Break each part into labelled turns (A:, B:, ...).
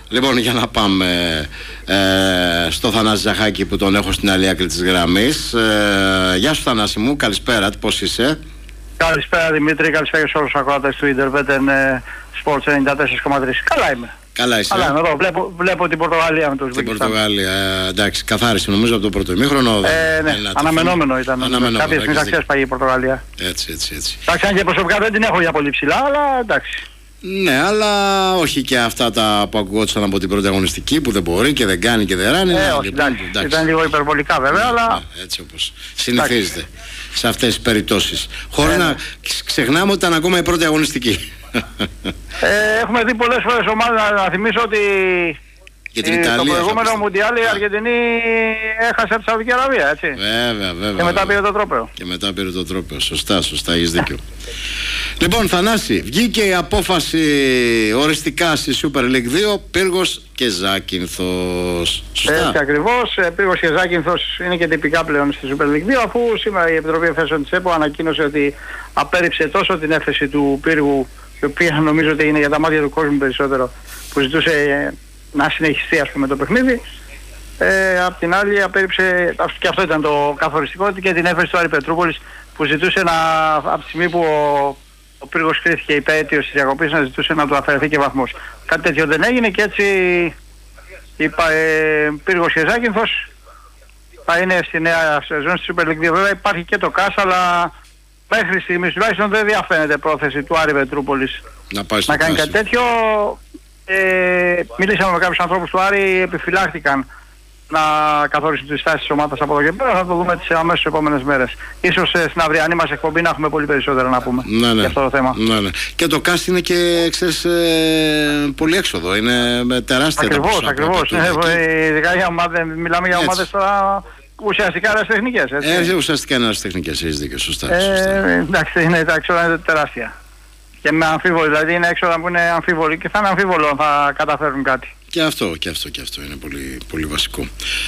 A: Λοιπόν, για να πάμε στο Θανάση Ζαχάκη που τον έχω στην άλλη άκρη της γραμμής. Γεια σου Θανάση μου, καλησπέρα, πώς είσαι?
B: Καλησπέρα Δημήτρη, καλησπέρα σε όλους τους ακροατές του Ιντερβέτεν Sports 94,3. Καλά είμαι.
A: Καλά είσαι.
B: Καλά είμαι εδώ, βλέπω την Πορτογαλία με τους Βικιστάν.
A: Την Πορτογαλία, εντάξει, καθάρισε νομίζω από το πρώτο ημίχρονο.
B: Ναι, αναμενόμενο ήταν. Κάποιες στιγμές αξίας πάει η Πορτογαλία.
A: Έτσι.
B: Εντάξει, αν και προσωπικά δεν την έχω για πολύ ψηλά, αλλά εντάξει.
A: Ναι, αλλά όχι και αυτά τα που ακουγόντουσαν από την πρώτη αγωνιστική που δεν μπορεί και δεν κάνει και δεν ράνει.
B: Όχι, εντάξει. Ήταν λίγο υπερβολικά βέβαια, αλλά.
A: Έτσι όπως συνηθίζεται σε αυτές τις περιπτώσεις. Χωρίς να ξεχνάμε ότι ήταν ακόμα η πρώτη αγωνιστική.
B: Έχουμε δει πολλές φορές ομάδες, να θυμίσω ότι το προηγούμενο Μουντιάλ η Αργεντινή έχασε από τη Σαουδική Αραβία, έτσι.
A: Βέβαια.
B: Και μετά πήρε το τρόπαιο.
A: Σωστά, έχεις δίκιο. Λοιπόν, Θανάση, βγήκε η απόφαση οριστικά στη Super League 2, Πύργος και Ζάκυνθος. Σωστά.
B: Έτσι ακριβώς, Πύργος και Ζάκυνθος είναι και τυπικά πλέον στη Super League 2, αφού σήμερα η Επιτροπή Εφέσεων της ΕΠΟ ανακοίνωσε ότι απέρριψε τόσο την έφεση του Πύργου, η οποία νομίζω ότι είναι για τα μάτια του κόσμου περισσότερο, που ζητούσε να συνεχιστεί ας πούμε το παιχνίδι. Απ' την άλλη απέρριψε, και αυτό ήταν το καθοριστικό, και την έφεση του Άρη Πετρούπολης, που ζητούσε από τη στιγμή που ο Πύργος κρίθηκε υπέτειος της διακοπής, να ζητούσε να του αφαιρεθεί και βαθμός. Κάτι τέτοιο δεν έγινε και έτσι Πύργος και Ζάκυνθος θα είναι στη νέα σεζόν στη Super League 2. Βέβαια υπάρχει και το ΚΑΣ, αλλά μέχρι στιγμής τουλάχιστον δεν διαφαίνεται πρόθεση του Άρη Πετρούπολης να κάνει κάτι τέτοιο. Μιλήσαμε με κάποιους ανθρώπους του Άρη, επιφυλάχθηκαν να καθορίσουν τις στάσεις της ομάδας από εδώ και πέρα. Θα το δούμε τις αμέσως επόμενες μέρες. Ίσως στην αυριανή μας εκπομπή να έχουμε πολύ περισσότερα να πούμε για αυτό το θέμα.
A: Ναι. Και το cast είναι και ξέρεις, πολύ έξοδο. Είναι τεράστια.
B: Ακριβώς. Ειδικά για ομάδες, μιλάμε για ομάδες τώρα ουσιαστικά αεραστεχνικές.
A: Ουσιαστικά είναι αεραστεχνικές, έχεις δίκιο. Σωστά.
B: Εντάξει, τα έξοδα είναι τεράστια. Και με αμφίβολο, δηλαδή είναι έξοδα που είναι αμφίβολοι και θα είναι αμφίβολο αν θα καταφέρουν κάτι.
A: Και αυτό είναι πολύ, πολύ βασικό.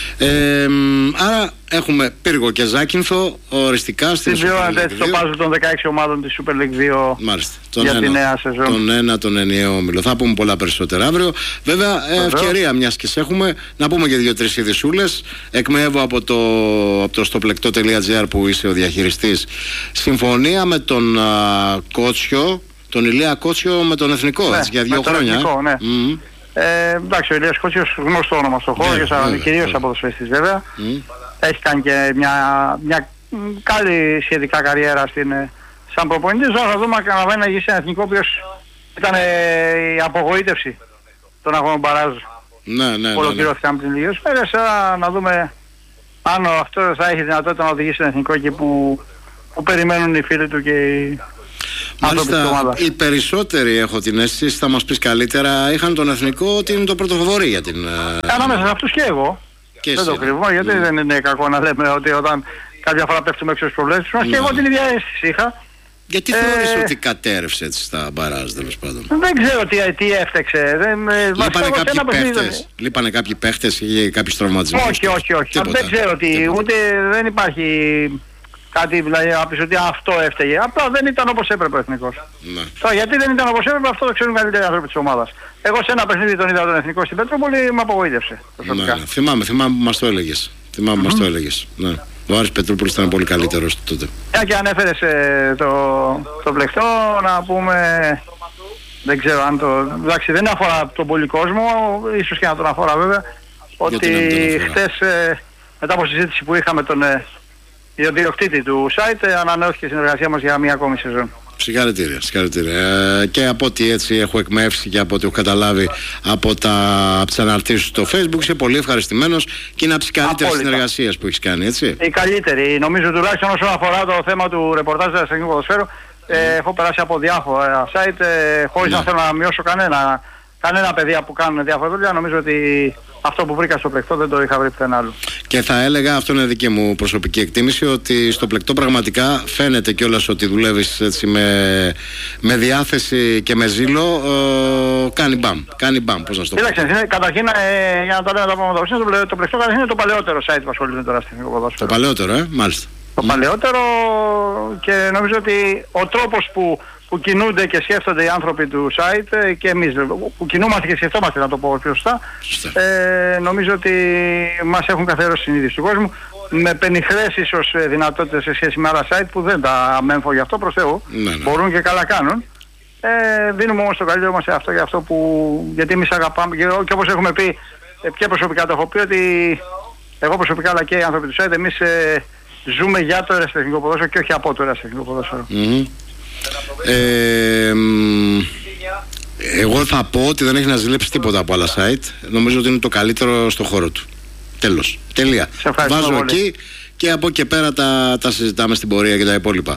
A: Άρα έχουμε Πύργο και Ζάκυνθο οριστικά στην Super League 2.
B: Συμπληρώνεται έτσι το πάζο των 16 ομάδων της Super League 2.
A: Μάλιστα.
B: Για τη νέα σεζόν.
A: Τον ενιαίο όμιλο. Θα πούμε πολλά περισσότερα αύριο. Βέβαια, ευκαιρία μιας και έχουμε να πούμε και 2-3 ειδησούλες. Εκμεύω από το στοπλεκτό.gr που είσαι ο διαχειριστής. Συμφωνία με τον Κότσιο, τον Ηλία Κότσιο με τον Εθνικό, έτσι, για 2 χρόνια.
B: Εθνικό, ναι. Εντάξει, ο Ηλίας Κότσιος γνωστό όνομα στο χώρο, κυρίως από το σφαιστής βέβαια. Έχει κάνει και μια καλή σχετικά καριέρα σαν προπονητής. Θα δούμε αν καταφέρει να γίνει ένα εθνικό, ο οποίος ήταν η απογοήτευση των αγώνων μπαράζ.
A: Ναι.
B: Ολοκληρώθηκαν πριν λίγες μέρες. Να δούμε αν αυτό θα έχει δυνατότητα να οδηγήσει ένα εθνικό εκεί που περιμένουν οι φίλοι του και οι...
A: Μάλιστα, οι περισσότεροι, έχω την αίσθηση, θα μας πεις καλύτερα, είχαν τον εθνικό ότι είναι το πρωτοφαβορί για την...
B: Ανάμεσα σε αυτούς και εγώ. Δεν το κρυβώ, γιατί δεν είναι κακό να λέμε ότι όταν κάποια φορά πέφτουμε έξω στις προβλέψεις μας, και εγώ την ίδια αίσθηση είχα.
A: Γιατί θεωρείς ότι κατέρευσε έτσι στα μπαράζ, τέλος πάντων?
B: Δεν ξέρω τι έφτεξε.
A: Λείπανε κάποιοι παίχτες ή κάποιοι τραυματισμούς?
B: Όχι. Δεν ξέρω τι, ούτε δεν υπάρχει... Κάτι δηλαδή να πεις ότι αυτό έφταιγε. Απλά δεν ήταν όπως έπρεπε ο εθνικός. Τώρα γιατί δεν ήταν όπως έπρεπε, αυτό το ξέρουν καλύτεροι άνθρωποι της ομάδας. Εγώ σε ένα παιχνίδι τον είδα τον εθνικό στην Πετρούπολη, με απογοήτευσε.
A: Θυμάμαι που μας το έλεγες. Ναι. Ο Άρης Πετρούπολης ήταν πολύ καλύτερος τότε.
B: Και ανέφερες το πλεκτό, να πούμε... Δεν ξέρω αν το... Εντάξει, δεν αφορά τον πολύ κόσμο, ίσως και να τον αφορά βέβαια. Ότι χτες μετά από συζήτηση που είχαμε τον διοκτήτη του site, ανανεώθηκε η συνεργασία μας για μία ακόμη σεζόν.
A: Συγχαρητήρια. Και από ό,τι έτσι έχω εκμεύσει και από ό,τι έχω καταλάβει από τις αναρτήσεις στο Facebook, είσαι πολύ ευχαριστημένος και είναι από τις καλύτερες συνεργασίες που έχεις κάνει, έτσι. Η καλύτερη. Νομίζω τουλάχιστον όσον αφορά το θέμα του ρεπορτάζ του Αστυνομικού Ποδοσφαίρου, έχω περάσει από διάφορα site, χωρίς να θέλω να μειώσω κανένα παιδιά που κάνουν διάφορα δουλειά. Νομίζω ότι αυτό που βρήκα στο πλεκτό δεν το είχα βρει πουθενά άλλο. Και θα έλεγα, αυτό είναι δική μου προσωπική εκτίμηση, ότι στο πλεκτό πραγματικά φαίνεται κιόλας ότι δουλεύεις έτσι με διάθεση και με ζήλο. Κάνει μπαμ, πώς να στο πω.
B: Κοίταξε, καταρχήν, για να τα λέμε τα πράγματα, το πλεκτό καταρχήν είναι το παλαιότερο site που ασχολείται τώρα στην ποδόσφαιρο.
A: Το παλαιότερο, μάλιστα.
B: Το παλαιότερο, και νομίζω ότι ο τρόπος που που κινούνται και σκέφτονται οι άνθρωποι του site και εμείς που κινούμαστε και σκεφτόμαστε, να το πω πιο σωστά, νομίζω ότι μας έχουν καθαρώσει συνείδηση του κόσμου με πενιχρές ίσως δυνατότητες σε σχέση με άλλα site που δεν τα αμέμφω γι' αυτό, προς Θεού, μπορούν και καλά κάνουν. Δίνουμε όμως το καλύτερο μας σε αυτό, για αυτό που, γιατί εμείς αγαπάμε και όπως έχουμε πει και προσωπικά το έχω πει, ότι εγώ προσωπικά αλλά και οι άνθρωποι του site εμείς ζούμε για το ερασιτεχνικό ποδόσφαιρο και όχι από το ερασιτεχνικό ποδόσφαιρο.
A: Εγώ θα πω ότι δεν έχει να ζηλέψει τίποτα από άλλα site. Νομίζω ότι είναι το καλύτερο στο χώρο του. Τέλος. Τελεία. Βάζω πολύ εκεί και από εκεί πέρα τα συζητάμε στην πορεία και τα υπόλοιπα.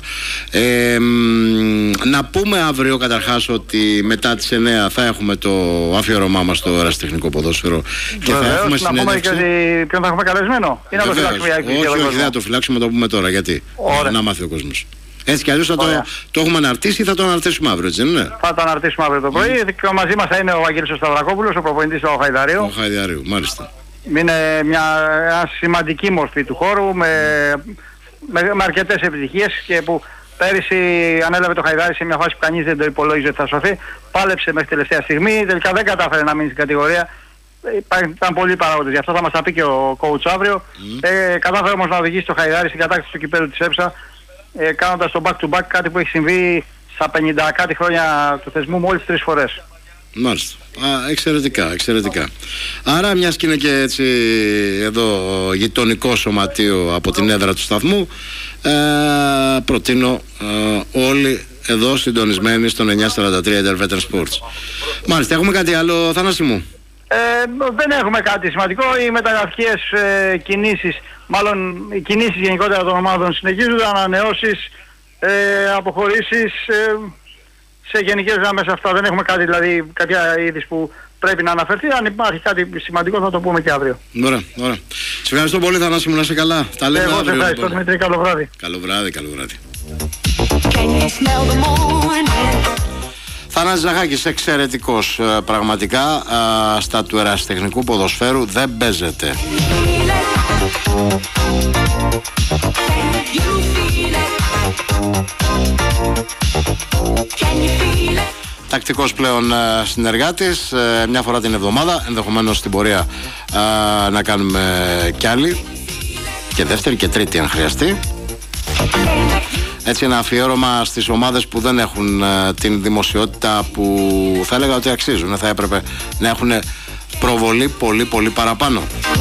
A: Να πούμε αύριο καταρχάς ότι μετά τις 9 θα έχουμε το αφιερωμά μας στο ερασιτεχνικό ποδόσφαιρο και θα έχουμε συνέντευξη. Να πούμε και
B: ποιον θα έχουμε καλεσμένο ή να το φυλάξουμε για εκεί?
A: Όχι, δεν θα το φυλάξουμε, το πούμε τώρα. Γιατί? Να μάθει ο κόσμος. Έτσι κι αλλιώς το έχουμε αναρτήσει ή θα το αναρτήσουμε αύριο, έτσι δεν είναι?
B: Θα το αναρτήσουμε αύριο το πρωί. Και μαζί μας θα είναι ο Βαγγέλης ο Σταυρακόπουλος, ο προπονητής του Χαϊδαρίου.
A: Ο Χαϊδαρίου, μάλιστα.
B: Είναι μια σημαντική μορφή του χώρου με αρκετές επιτυχίες και που πέρυσι ανέλαβε το Χαϊδάρι σε μια φάση που κανείς δεν το υπολόγιζε ότι θα σωθεί. Πάλεψε μέχρι τελευταία στιγμή, τελικά δεν κατάφερε να μείνει στην κατηγορία. Ήταν πολλοί παράγοντες, γι' αυτό θα μας τα πει και ο coach αύριο. Κατάφερε όμως να οδηγήσει το Χαϊδάρι στην κατάκτηση του κυπέλλου της ΕΠΣΑ, κάνοντας το back-to-back, κάτι που έχει συμβεί στα 50 κάτι χρόνια του θεσμού μόλις 3 φορές.
A: Μάλιστα. Εξαιρετικά, εξαιρετικά. Άρα μιας και είναι και έτσι εδώ γειτονικό σωματείο από την έδρα του σταθμού, προτείνω όλοι εδώ συντονισμένοι στον 943 Interveteran Sports. Μάλιστα, έχουμε κάτι άλλο, Θανάση μου?
B: Δεν έχουμε κάτι σημαντικό. Οι μεταγραφικές κινήσεις, μάλλον οι κινήσεις γενικότερα των ομάδων συνεχίζονται, ανανεώσεις, αποχωρήσεις, σε γενικές γραμμές αυτά. Δεν έχουμε κάτι, δηλαδή κάποια είδηση που πρέπει να αναφερθεί. Αν υπάρχει κάτι σημαντικό θα το πούμε και αύριο.
A: Ωραία, ωραία. Σε ευχαριστώ πολύ, Θανάση μου, να είσαι καλά. Τα λέμε
B: αύριο. Εγώ σε ευχαριστώ, Δημήτρη, καλό βράδυ.
A: Καλό βράδυ, καλό βράδυ. Θανάσης Ζαχάκης, εξαιρετικός πραγματικά, στα του ερασιτεχνικού ποδοσφαίρου δεν παίζεται. Τακτικός πλέον συνεργάτης, μια φορά την εβδομάδα, ενδεχομένως στην πορεία να κάνουμε κι άλλη, και δεύτερη και τρίτη αν χρειαστεί. Έτσι ένα αφιέρωμα στις ομάδες που δεν έχουν την δημοσιότητα που θα έλεγα ότι αξίζουν. Θα έπρεπε να έχουν προβολή πολύ πολύ παραπάνω.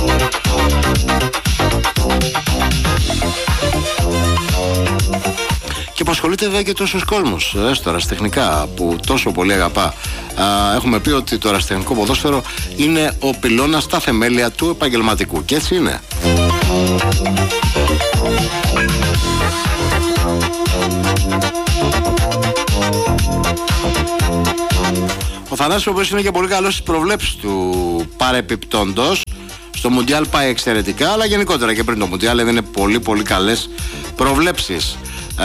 A: Και που ασχολείται βέβαια και τόσος κόσμος στο ερασιτεχνικά που τόσο πολύ αγαπά. Έχουμε πει ότι το ερασιτεχνικό ποδόσφαιρο είναι ο πυλώνας στα θεμέλια του επαγγελματικού, και έτσι είναι. Ο Θανάσης, ο οποίος είναι και πολύ καλός στις προβλέψεις του παρεπιπτόντος, στο Μουντιάλ πάει εξαιρετικά, αλλά γενικότερα και πριν το Μουντιάλ έδινε πολύ πολύ καλές προβλέψεις.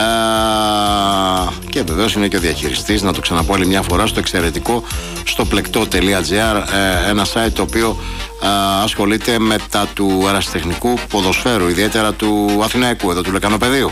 A: Και βεβαίως είναι και ο διαχειριστής, να το ξαναπώ άλλη μια φορά, στο εξαιρετικό στο πλεκτό.gr, ένα site το οποίο ασχολείται με τα του ερασιτεχνικού ποδοσφαίρου, ιδιαίτερα του Αθηναϊκού, εδώ του Λεκανοπεδίου.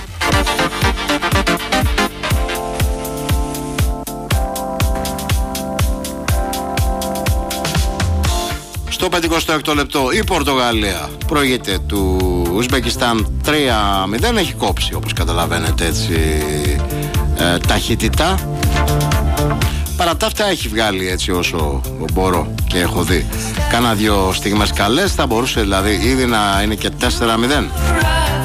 A: Στο 56ο λεπτό η Πορτογαλία προηγείται του Ουσμπεκιστάν 3-0. Έχει κόψει, όπως καταλαβαίνετε, έτσι ταχύτητα. Παρά τα αυτά έχει βγάλει έτσι όσο μπορώ και έχω δει κάνα δυο στιγμές καλές. Θα μπορούσε δηλαδή ήδη να είναι και 4-0.